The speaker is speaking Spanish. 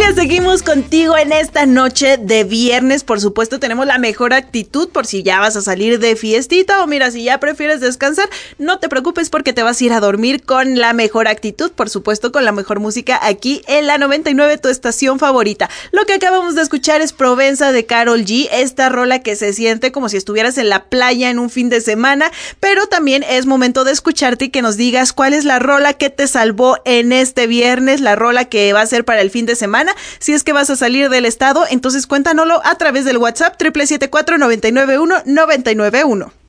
familia, seguimos contigo en esta noche de viernes. Por supuesto, tenemos la mejor actitud por si ya vas a salir de fiestita o mira, si ya prefieres descansar, no te preocupes porque te vas a ir a dormir con la mejor actitud, por supuesto, con la mejor música aquí en la 99, tu estación favorita. Lo que acabamos de escuchar es Provenza de Karol G, esta rola que se siente como si estuvieras en la playa en un fin de semana, pero también es momento de escucharte y que nos digas cuál es la rola que te salvó en este viernes, la rola que va a ser para el fin de semana. Si es que vas a salir del estado, entonces cuéntanoslo a través del WhatsApp 777-499-1991.